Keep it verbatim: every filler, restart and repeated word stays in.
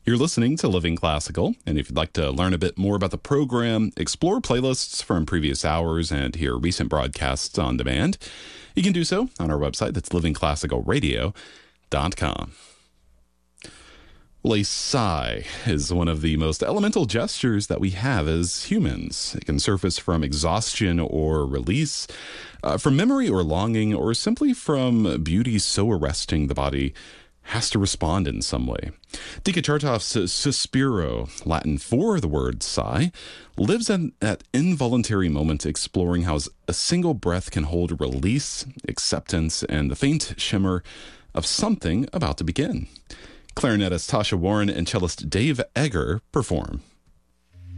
You're listening to Living Classical, and if you'd like to learn a bit more about the program, explore playlists from previous hours, and hear recent broadcasts on demand, you can do so on our website. That's living classical radio dot com. Well, a sigh is one of the most elemental gestures that we have as humans. It can surface from exhaustion or release, uh, from memory or longing, or simply from beauty so arresting the body has to respond in some way. Dika Chertoff's Suspiro, Latin for the word sigh, lives in that involuntary moment, exploring how a single breath can hold release, acceptance, and the faint shimmer of something about to begin. Clarinetist Tasha Warren and cellist Dave Egger perform.